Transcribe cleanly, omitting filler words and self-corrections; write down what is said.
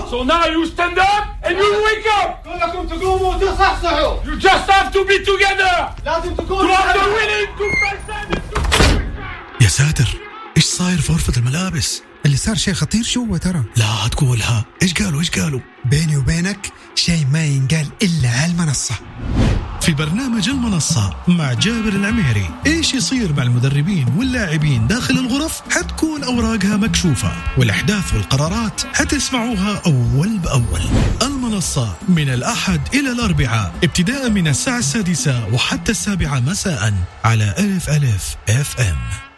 So now you stand up and you wake up. كلكم تقوموا وتصحصحوا. You just have to be together. لازم تكونوا To have the willing to present it. يا ساتر، إيش صاير في غرفة الملابس؟ اللي صار شيء خطير شو ترى؟ لا تقولها. إيش قالوا؟ بيني وبينك شيء ما ينقال إلا على المنصة. في برنامج المنصة مع جابر العميري، إيش يصير مع المدربين واللاعبين داخل الغرف حتكون أوراقها مكشوفة، والأحداث والقرارات حتسمعوها أول بأول. المنصة من الأحد إلى الأربعاء ابتداء من الساعة 6 وحتى 7 مساء على ألف FM.